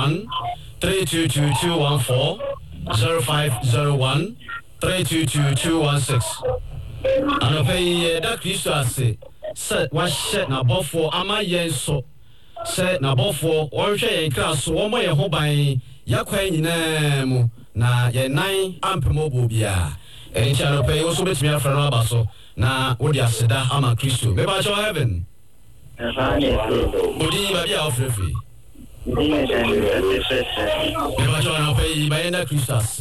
0501 322 214 0501 322 216 anopay da Kristo ase se wa hye na bofo ama yen so se na bofo wo hwe yen kra so wo mo ye ho ban yakwan nyina mu na ye nan ampemo bobia eni anopay wo so betimi afra no aba so na wo di aseda ama Kristo me ba cho heaven odi ba bia ofrefi me ba cho anopay ba yen Kristo ase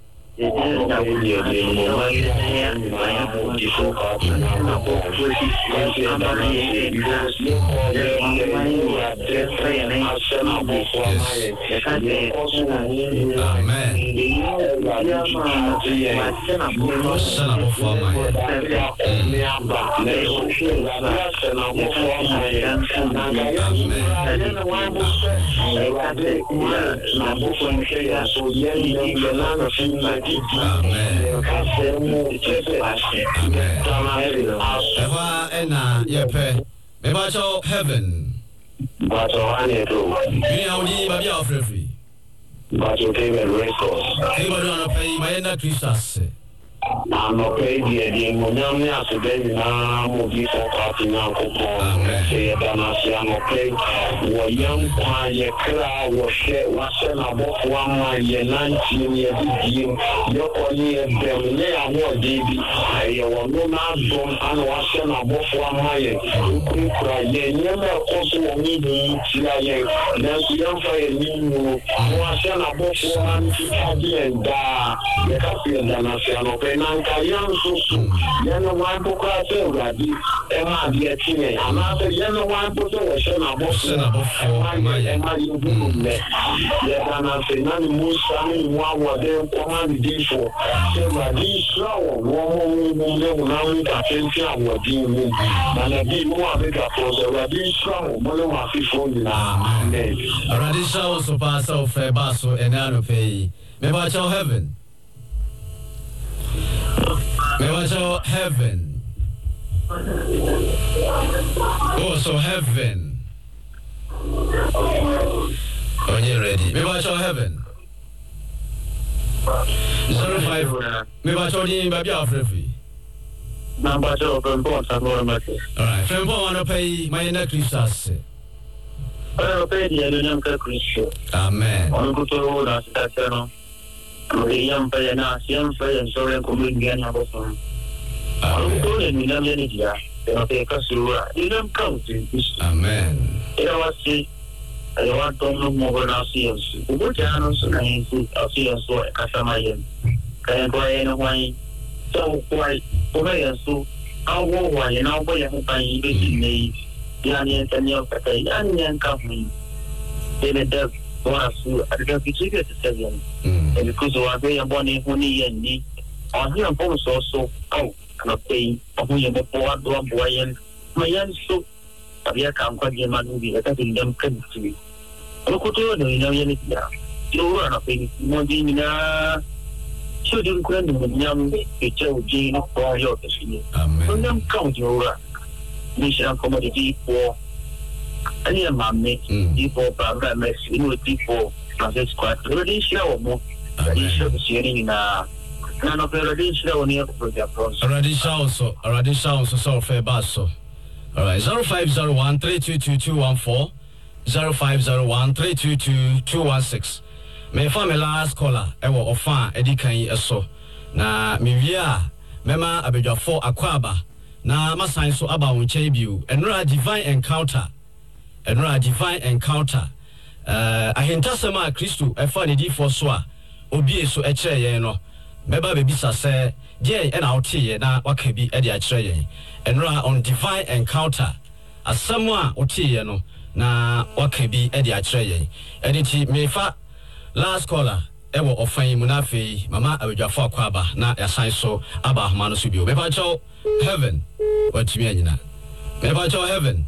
Eva ena yepe me ba cho heaven ba cho ane to ni audi ba bia ofrefi ba cho te me records e ba do na pay ma ena Christus no pay di mo nyam ya se de na mo di ko ka ti na ko ko se da na se no pay wo yam kwa ye kra wo she wa se na bo kwa ma ye nan ti ye di yo ko ni e de me ya mo di bi ye wo no na do an wa se na bo kwa ma ye ku kra ye nye me ko so ni di ti la ye na ku yam fa ye ni mo wa se na bo kwa ma ti ka di da ye ka fi da na se no pay nanka yan susu yana wan po ka se uradi e ma di etine ama se yana wan po se we na bo ma yubu ne ya na se na ni musa ni wa wa de ko ma di fo se uradi so wo mo le na ni ka tenti awo di mu na na di mo ave ka po se uradi so mo le wa fi fo ni na ne uradi so pa so fe baso enano pay me ba cho heaven me watch out heaven. Oh, so heaven. Are you ready? Me watch out heaven. 05. Me watch out the baby Afrifi. Number 2 open phone alright. Phone wanna pay my neck Christus. I pay the young Christian. Amen. On go to that channel. Young pay na young pay and so and community and have some. I'm going to Namia, and take us through. You don't come to this. Amen. You know what? See, I want to know more than I see us. What channels and I see us for a Casamayan. Can I go anyway? So, why, so, how why, and how way I find me, Yanni and Yanni and Company. Then it does. I don't be triggered to 7. And because of our way of one in Honey and me, on here, I'm also, oh, I'm paying a million before one boy and my young so. I can't quite get my movie, I think them country. Look at you, you know, you run a thing, more than children couldn't with young Joe Jane or your machine. From them count your mission commodity for. I need a mammy, people, but makes you people, Francis Squad, already show more. Already show the sharing in a kind of already show near for their process. Already sounds so fair basso. Alright, 0501 322 214 0501 322 216. Me family last caller, ewo ofa edikan yi eso. Na me wia mema abedwafo akwaba na masan so aba won chen biu. Enra divine encounter. Ahintasema Kristo efa ne di for so a obi eso e kire yen no meba be bisa se je e na ote ye na waka bi e de a kire yen enra on divine encounter asemu a ote ye no na waka bi e de a kire yen eniti mefa last caller e wo ofan mu na fe mama abedwafo akwaba na yasan so aba ahoma no so bi o meba cho heaven watimi anyina meba cho heaven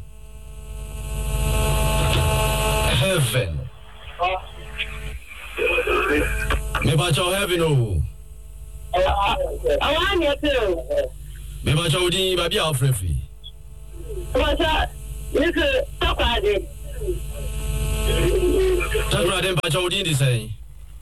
me ba cho heaven oh I want you to me ba cho di ba bia ofrefi what's up you could talk about it Brother Bachodi is saying.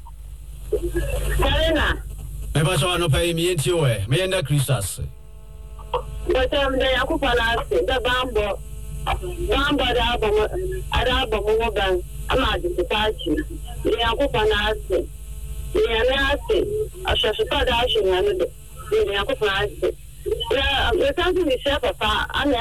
Marina. Me Bachano pay me into where me and the Christus. But the Yakupana, the Bambo, the album, Moban, I'm not the party. The Yakupana, the Anasi, I shall start ashing and the Yakupana. The country is chef of and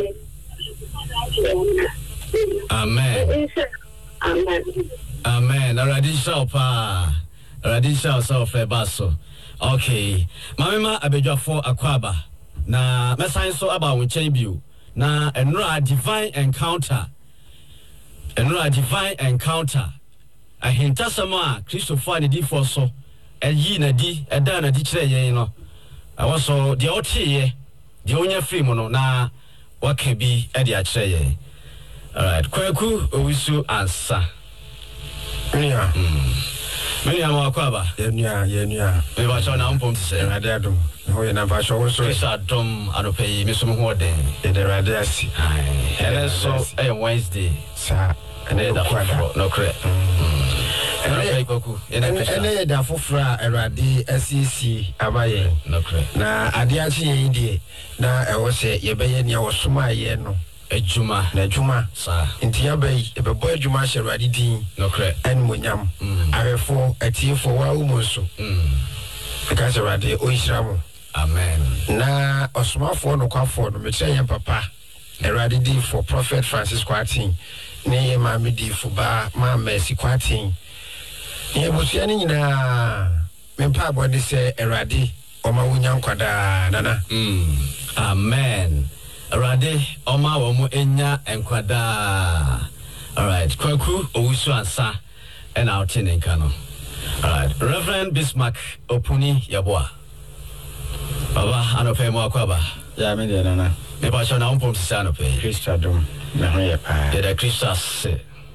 Amen. Amen. Amen. Radisha pa. Radisha so fe baso. Okay. Mama abejo for akwaba. Na mesan so aba wo chen bio. Na enra divine encounter. Enra divine encounter. Ahinta sama Christopher ne di for so. Eyi na di, eda na di kire yen no. Awoso de otiye. De onya free mo no na waka bi e de a kire yen. Alright, Kwaku Owisu answer. Yeah. Many are more quaba. Yeah. We watch on our pump to say, I dare do. Oh, you never show us. It's a dumb, I don't pay Miss Morde. In the Radiasi. And so a Wednesday, sir. And then the quadra. No credit. And I da fufra erade SEC abaye no credit. Na adiachi yindi na e wo se ye beye ne wo soma ye no. Ejuma na juma sa nti abai e be boy juma sherade din no credit. En monyam arefo atiefo wa umonso. Because erade o isramo. Amen. Na osomafo no kwafo no me kire papa erade din for Prophet Francis Kwatin. Ne ye ma me di for ba ma Mercy Kwatin. Ye busia ni nyina me pa body say erade o ma wunya nkwada nana. Amen. Erade o ma wo mu enya enkwada. All right, Kwaku Owusu ansa and our tinenka no. All right, Reverend Bismarck Opuni Yaboa. Baba anope mo akwaba. Ya me de nana. Me ba cho na umpom sisa anope. Christadom na ho ye pa. The Christus.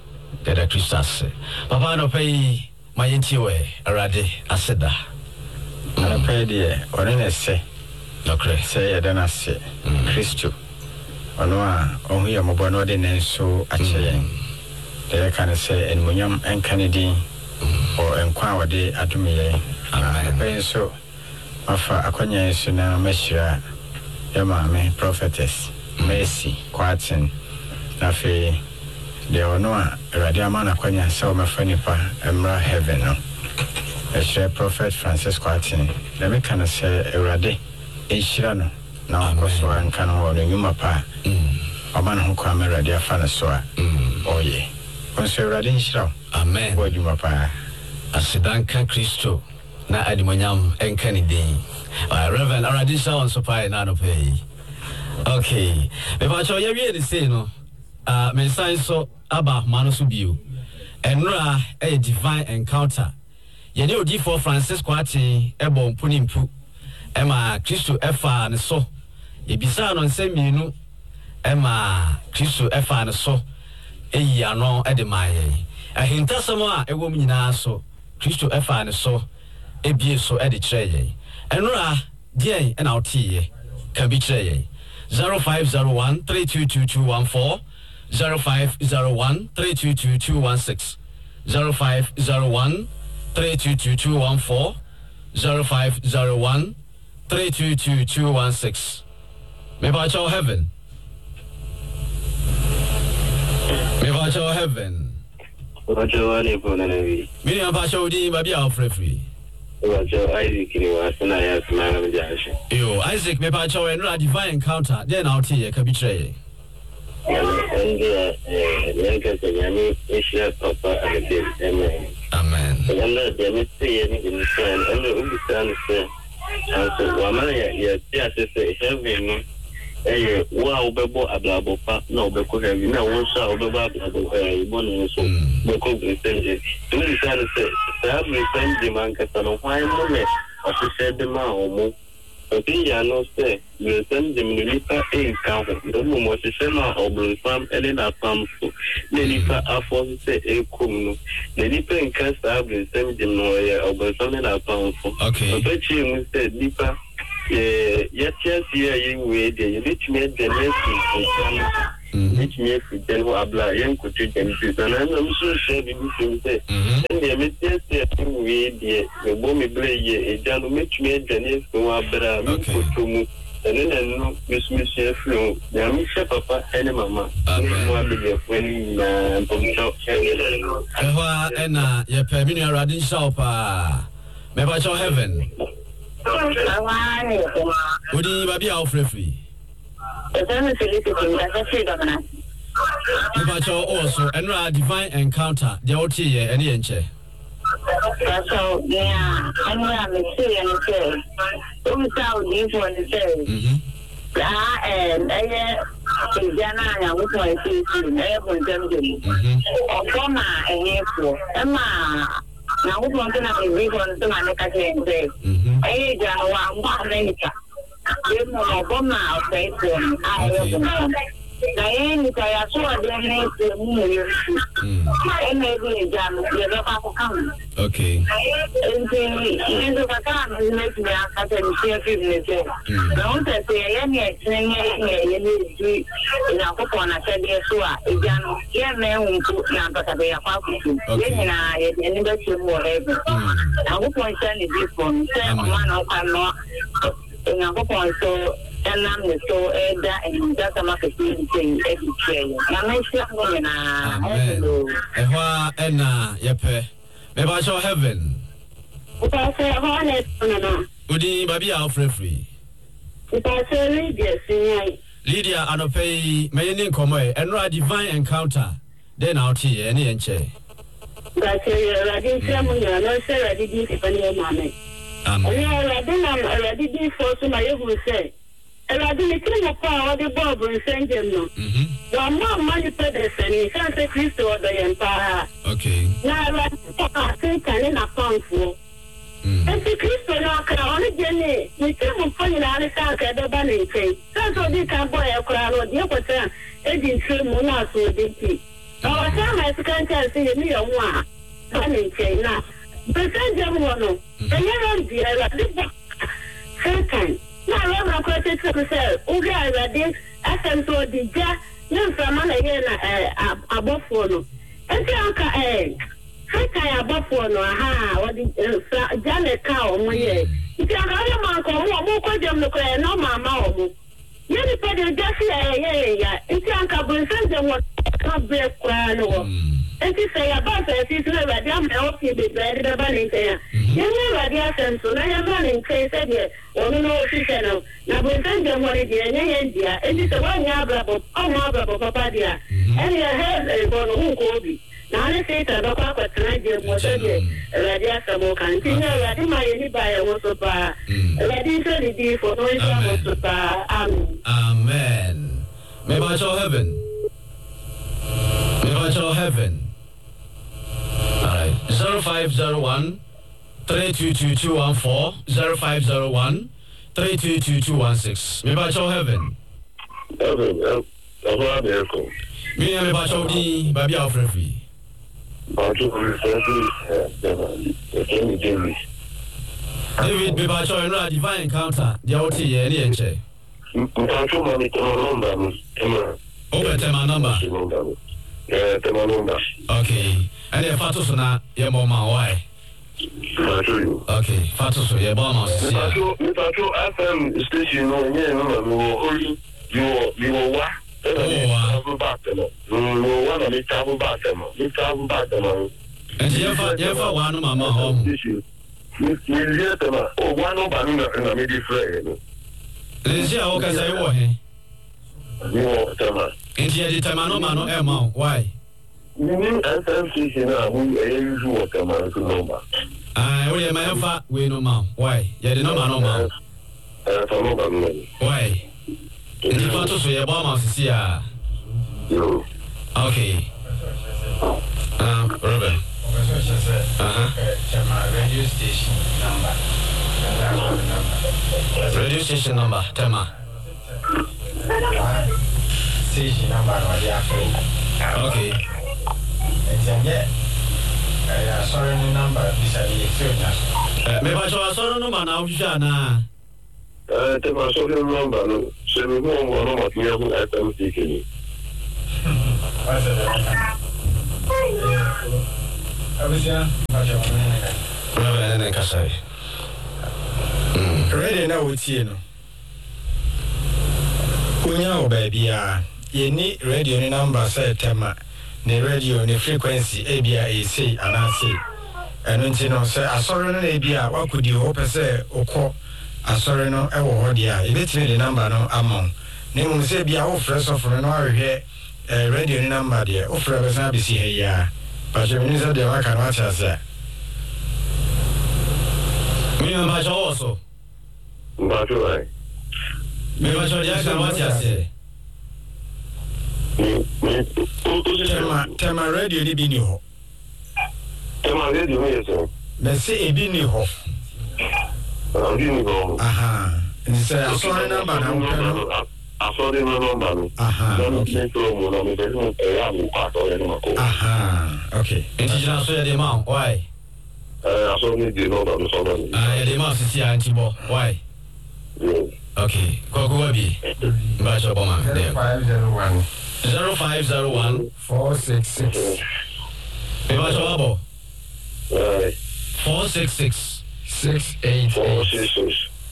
Papa anope my intiwe Erade aseda. Anope de orene se. Okay. Say ya dana se. Christo. Ono a ohu ye mobo no de nenso acheyen. De kan say enmunyam enkanedi o enkwa wode adumiye. Amen. So afa akwanya yesu na mashira ya mame prophetess Mercy Kwatin na fe de ono a Erade amana akwanya se o mafanipa emra heaven no. Eshe Prophet Francis Kwatin na me kan say Erade enshira no na okoso anka no wo nyuma pa amana ho kwa Erade afa na so a oye onse Erade enshira. Amen. Wo nyuma pa asidanka Kristo na adimonyam enkani din. Reverend Aradisha on supply na no pay. Okay. Me ba cho ye wie de say no. Me sign so aba mano so bio. Enra a divine encounter. Ye ne odi for Francis Kwatin ebo mpunimpu. Ema Kristo efa ne so. Ye bisa no nsemienu. Ema Kristo efa ne so. Eyi ano e de maye. Ahinta samo a ewo nyina so. Kristo efa ne so. Ebie so e de kire ye. Enra die and out here can be tray 0501 322214 0501 322216 0501 322214 0501 322216. Me ba cho heaven. Me ba cho di ba bia free. Isaac Yo, Isaac, me pa cho enra divine encounter. Then out here can be tray. Amen. Wow, Bebo Ablabopa, no, because I know one shall Bebo Ablabopa, so Boko Vincent. Do you say, I have sent the man Casano, why moment? I said the man, I think I know, say, you send them to Lipa in count, the room was a sema or blue farm, Elena Pump, the Lipa Afos say a cum, the Lipa in cast I have sent them or something I found for. Okay. But you said Lipa. Yes, you wait. You need to make the lesson. which me fi den ho abla yen ko to dem fi na I'm so share bi bi fi say and the me say we dey me bo me ble ye e jalo me tumi dane so abra me ko to mu and then no miss flow ya me say papa and mama no abia when na pomcho ehwa ena ye pe mi nu radin shop me ba cho heaven odi ba bia ofrefri me ba cho also enra divine encounter the oti ye ene enche so yeah anyway me say and say we saw this one say Jana ya wuto isi na ebo ndemdem okoma ehefo ema na wuto ntena bigo ntena neka kende jana wa ngwa menika demo okoma ofeito ayo na yeni kaya so adene se mu yesu ebe jana ye ba ko kan okay ndo kaka mzimeki ya kata nishia kibinete na unta se yeni yeni inakopo wanasaidia suwa ijano yeme unku na mpatabe ya kwa kutu yeni na yeni bechi mworebe na kupo nishani jifo nse kumana ukanoa inakopo nso enam neso eda enjata makesi nse ebi cheyo na meshi mwenye na ehwa ena yepe meba cho heaven upase hone no udi babi a ofrefri upase Lydia anopei meyeni nkomo enra divine encounter then out here ene enche gase radin samu ya no se radin sipani mame amen radin di force na yehu se radin kile pa wode bob nsenjem no wa mama ni pedeseni sanse Kristo odo yempa okay na radin kan na panfo enti Kristo na akra oni jene ni timu fani na ale ka ka do ba na nke sanso di ka boy akra ro di kwata eji ntwe mu na so di ti na wa ka ma sikan ka se ni yo mu a ba na nke na besenje mu no enye ro di ala di ba sekan na ro na ko te se se o ga ala di asenso di ja ni mfama na ye na abofo no enti anka Haka ya bafo no aha wodi jale ka omoye iti agara man ko mo ko jam no ko no mama omo yeni pede jasi ya iti anka bunsan je mo ka be kwa no enti se ya ba se ti se ba dia me o fi be be ba ni ke ya yeni ba dia senso na ya ba ni ke se de ono no fi se no na bunsan je mo ri dia nye dia enti se wa nya brabo o ma brabo papa dia eni ya he bo no ko obi na ne se ta ba kwa traje mo se de radia samo kan tinga radi ma yeni ba ya wo so pa radi se di for no isa mo so pa amen me ba cho heaven all right 0501 322 0501 322 me ba cho heaven me ba cho di ba bia ofrefi David Bibacho and divine encounter, the OT, any enche. Number. Okay. And the Fatusona, your mama, why? Okay, Fatus, your mama. FM station, you will what? And you ever one mama home. One of a midi friend. Let's see how can say what he. And she had the Tamano Mano Emma. Why? You mean FM station, who a usual Tamano number. I only my ever we no man. Why? You did not know. Why? And you want to say about my sister? Okay. Robert. Radio station number. Tema. Station number. Okay. Sorry, number. Maybe I saw a number now. Jana. Tema sorry number. So we go on one of your FM station. Ready now with you. Kunya baby, ye radio number say tema, ne radio ne frequency ABA AC and I say, and until no say, I saw an ABA, what could you hope say, or call a sorry no, I will hold ya, you the number no among. Name say be our fresh of an hour here, radio number there, offer a Sabi here, but you minister the work and watch us there. Me and my also. But right. Me and my watch us here. Tema radio ni bini ho. Tema radio ni so. Me say e bini ho. Bini ho. Aha. Ni say asori number na wo. Asori number. Aha. Okay. Aha. Okay. Intigena so de ma. Why? Asori di number so no. Ah, de ma sisi antibo. Why? Okay. Kokuwa bi. Ba cho boma. 501 0501 466 Eba cho abo. 466 688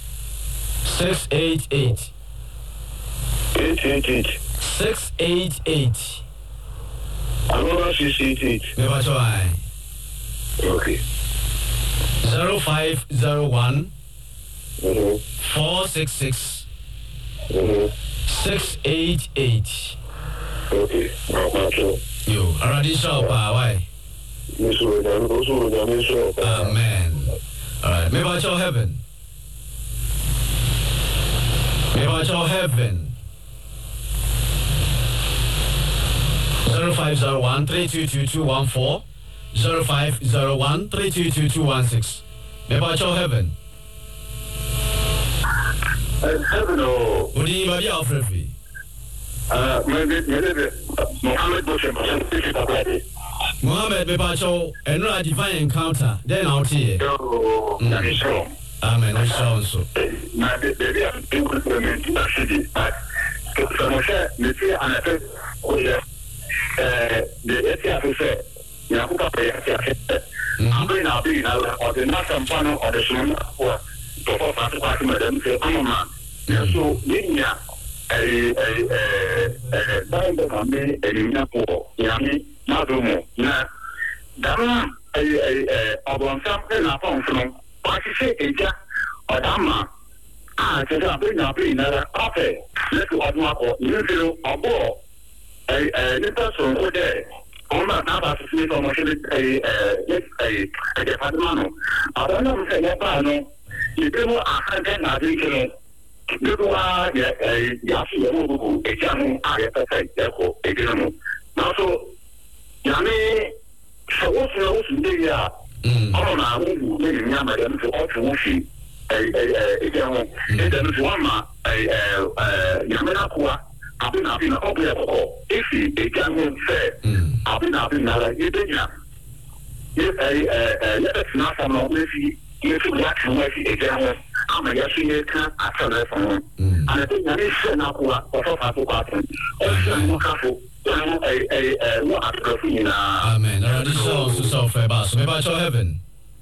688 888 688 Another 688. Eba cho ai. Okay. 0501 466 688 Okay. Yo, already shop, why? Amen. Alright, maybe I shall heaven. Maybe I shall heaven. 0501 322 0501 322 maybe I shall heaven. Heaven or What do you mean by free? maybe Mohammed Mohammed Bebacho, and no divine encounter, then out here. Amen. I saw so. Now, baby, I'm going to the city. So, monsieur, and I said, the ATF said, you know, I'm going to be now, or the National Panel or the Shimon, or for party, madam, say, I'm a man. So, India, time to come in, Yami, Madumo, now, Dama, upon something upon from what you say, or Dama. Said I'm bring another offer. Let's go on or you feel on board. This person over there. I'm not about to see so much a department. I don't know if I know. You people are having a region. You are Yasu, a young perfect, therefore, a general. Now, so Yami, so what's the other? Oh, now, we're Yamadan to all to worship. Then Wama, Yamina Kua, I've been up in a couple of if he can say, I've been up in a Yidina. If let us not some of this, if you like to make a general, I'm a Yashin after that one. And I think that is Nakua or Fafu. Also, careful. Amen. This is also so fair, but maybe I shall heaven.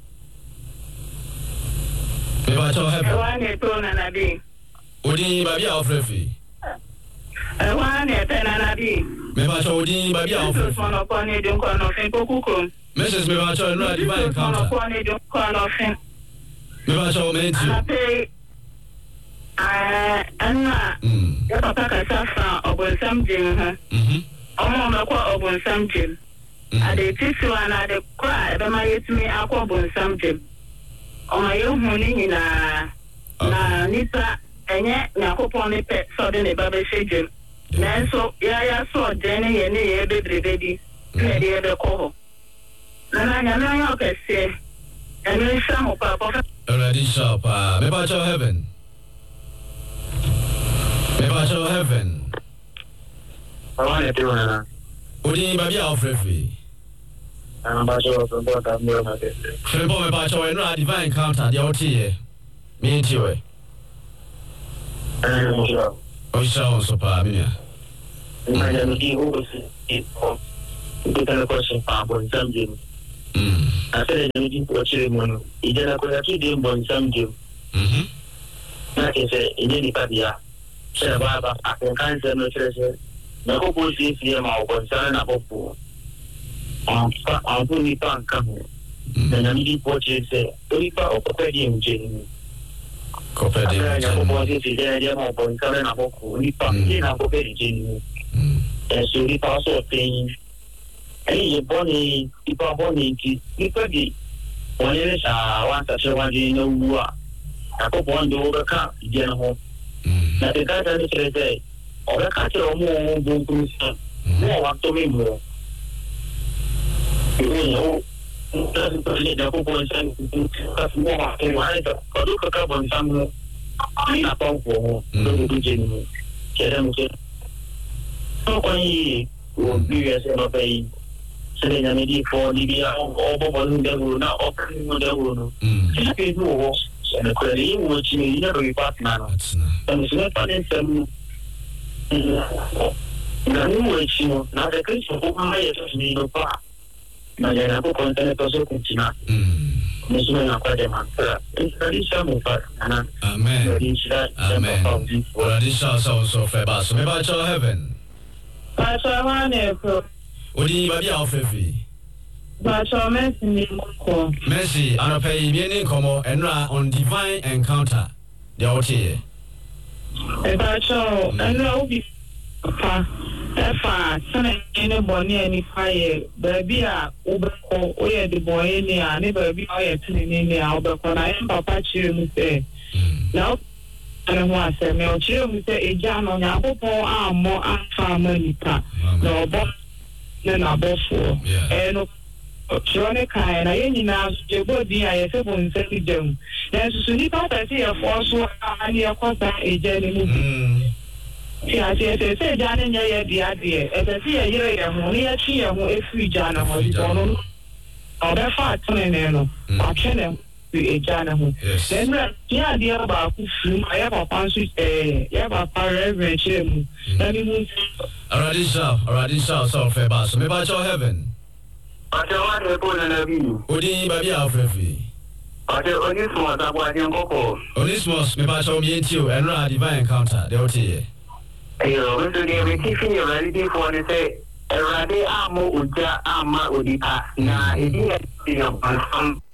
Maybe I shall heaven. Odi baby of refi. I want it and I be. Maybe I shall Odi baby of refi. Mrs. Maybe I shall not divine encounter. Maybe I shall make you. Anna, your papa Sasa or some gym. Or some gym. I did teach you and I did cry, but my it's me aqua some gym. On my own morning in a Nita and yet Nakoponi pet suddenly Baba Shagin. Then so, yeah, saw Jenny and the baby, the other call. And I know I say, and then some of Papa already shop, maybe I shall heaven. Maybe I shall heaven. I want to do it. Odi baby of refi. I'm about to open what I'm doing. Triple about your divine encounter, the OTA. Me and you. Oh, so, Pamia. Imagine who was it for the question for some game. I said, I didn't watch it when he did a quality game on some game. Like I said, in any Pavia, said about I can cancel no treasure. The hope was this year, my concern about poor. I'll put it on coming. Then I need what you say, Olipa or Copedium Jane. Copedium is there, my concern about Olipa, Jane, Copedium. And so we pass a thing. Hey, Bonnie, people Bonnie, people be. One is one such a one you know who are. I hope one do overcome, general. Now the guy that is there, or the catcher or more, don't do some. More want to be more. You know, doesn't permit the whole point of more in either. Or look a couple on some. I'm not for don't do genuine. Get them get. So only will be as ever pay. Saying I need for Libya or Bobo, they will not open the room. Happy to and the query which you never repart now. And it's not funny some. Which you know, now the Christian who may have me no part. Now I have a content also continue. This man are quite a man. It's very some part. Amen. Amen. Well, this is also fair, but maybe I shall heaven. I shall run a Odi baby ofefi. But so Mercy, I pay bien como and on divine encounter. The OTA. But so and no be fa sana ene boni ani fire baby a ubeko oye the boy ni ani baby oye tinini ni a ubeko na em papa chire mu se. Now and who say me o chire mu se eja no nya popo ammo afa manika. No bo na bofo eno Chone kai na yeni na jebo di aye se bon se ti dem na susu ni pa se e fo so ani e ko sa eje ni mu ti a se ja ne nya ye di ade e se ye yire ye ho ni ya chi ye ho e fi ja na ho di no o be fa tone ne no a chene e ja na ho then ya di ba ku fu aye ba pan su ya ba pa reverend chemu na ni mu already so fair bass me ba cho heaven Ate wa ko na bi odi baby afefi Ate Onismos abwa den koko Onismos me ba cho mi enti o enra divine encounter de otie Ayo we do dey receiving your reality for the say erade amo uja ama odipa na edi na